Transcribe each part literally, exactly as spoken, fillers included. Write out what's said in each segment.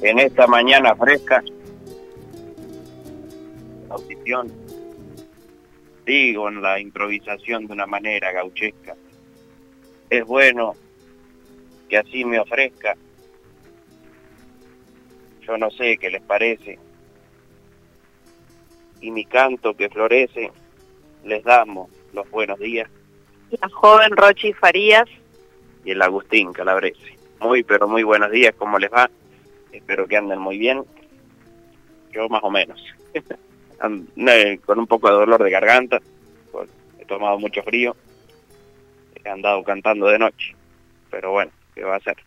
en esta mañana fresca, audición, digo en la improvisación de una manera gauchesca. Es bueno que así me ofrezca. Yo no sé qué les parece. Y mi canto que florece, les damos los buenos días. La joven Rochi Farías. Y el Agustín Calabrese. Muy, pero muy buenos días, ¿cómo les va? Espero que anden muy bien. Yo más o menos. Con un poco de dolor de garganta. He tomado mucho frío. He andado cantando de noche. Pero bueno, ¿qué va a hacer?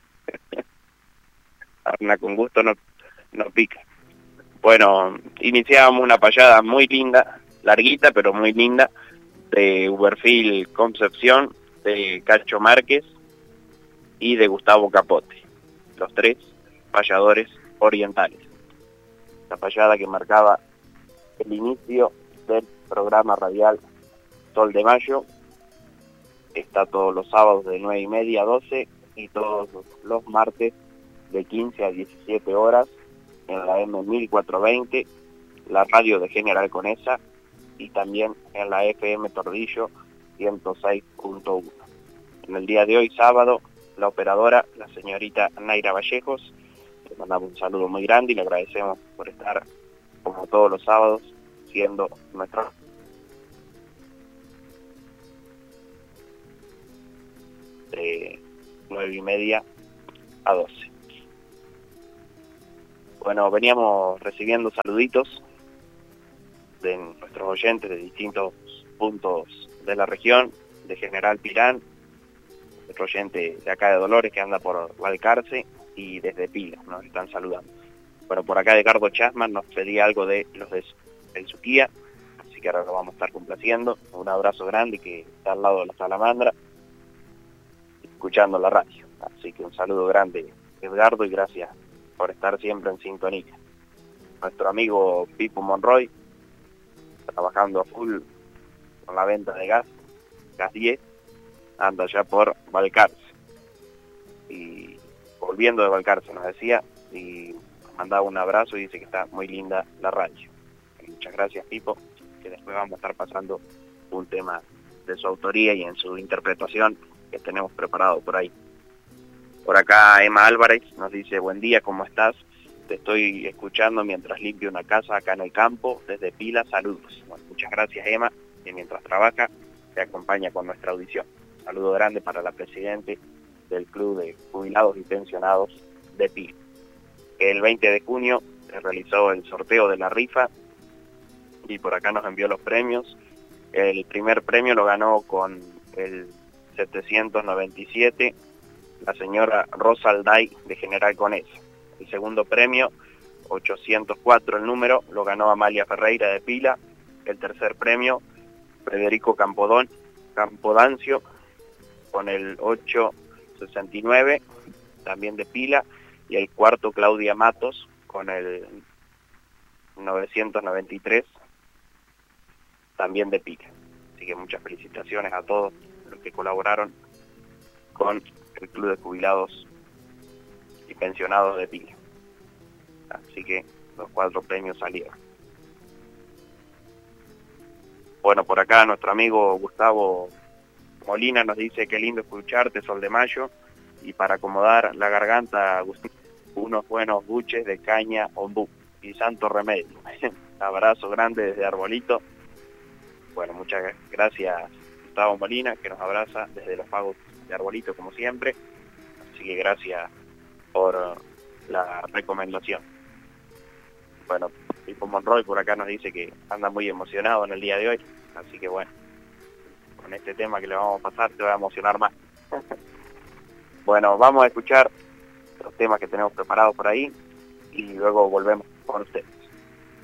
Arna con gusto no, no pica. Bueno, iniciábamos una payada muy linda, larguita, pero muy linda, de Uberfil Concepción, de Cacho Márquez y de Gustavo Capote, los tres payadores orientales. La payada que marcaba el inicio del programa radial Sol de Mayo, está todos los sábados de nueve y media a doce y todos los martes de quince a diecisiete horas en la M mil cuatrocientos veinte, la radio de General Conesa y también en la F M Tordillo ciento seis punto uno. En el día de hoy, sábado, la operadora, la señorita Naira Vallejos, le mandamos un saludo muy grande y le agradecemos por estar, como todos los sábados, siendo nuestra de nueve y media a doce. Bueno, veníamos recibiendo saluditos de nuestros oyentes de distintos puntos de la región, de General Pirán, nuestro oyente de acá de Dolores que anda por Balcarce y desde Pila nos están saludando. Bueno, por acá Edgardo Chasman nos pedía algo de los de El Suquía, así que ahora lo vamos a estar complaciendo. Un abrazo grande que está al lado de la Salamandra, escuchando la radio. Así que un saludo grande, Edgardo, y gracias por estar siempre en sintonía. Nuestro amigo Pipo Monroy, trabajando a full con la venta de gas, gas diez, anda ya por Balcarce. Y volviendo de Balcarce nos decía, y nos mandaba un abrazo y dice que está muy linda la radio. Y muchas gracias, Pipo, que después vamos a estar pasando un tema de su autoría y en su interpretación que tenemos preparado por ahí. Por acá Emma Álvarez nos dice, buen día, ¿cómo estás? Te estoy escuchando mientras limpio una casa acá en el campo, desde Pila, saludos. Bueno, muchas gracias, Emma, que mientras trabaja te acompaña con nuestra audición. Saludo grande para la presidente del Club de Jubilados y Pensionados de Pila. El veinte de junio se realizó el sorteo de la rifa y por acá nos envió los premios. El primer premio lo ganó con el setecientos noventa y siete la señora Rosa Alday de General Conesa. El segundo premio, ochocientos cuatro el número, lo ganó Amalia Ferreira de Pila. El tercer premio, Federico Campodón, Campodancio, con el ochocientos sesenta y nueve, también de Pila. Y el cuarto, Claudia Matos, con el novecientos noventa y tres, también de Pila. Así que muchas felicitaciones a todos los que colaboraron con el Club de Jubilados y Pensionados de Pila. Así que los cuatro premios salieron. Bueno, por acá nuestro amigo Gustavo Molina nos dice, qué lindo escucharte, Sol de Mayo, y para acomodar la garganta, Agustín, unos buenos buches de caña ombú y santo remedio. Abrazo grande desde Arbolito. Bueno, muchas gracias Gustavo Molina, que nos abraza desde los pagos de Arbolito como siempre, así que gracias por la recomendación. Bueno, Pipo Monroy por acá nos dice que anda muy emocionado en el día de hoy, así que bueno, con este tema que le vamos a pasar te va a emocionar más. Bueno, vamos a escuchar los temas que tenemos preparados por ahí y luego volvemos con usted.